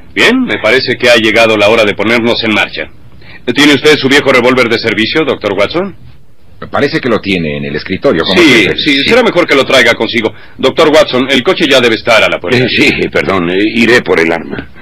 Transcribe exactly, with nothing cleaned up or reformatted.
Bien, me parece que ha llegado la hora de ponernos en marcha. ¿Tiene usted su viejo revólver de servicio, doctor Watson? Parece que lo tiene en el escritorio. Como sí, siempre. sí, sí, será mejor que lo traiga consigo. Doctor Watson, el coche ya debe estar a la puerta. Eh, sí, perdón, eh, iré por el arma.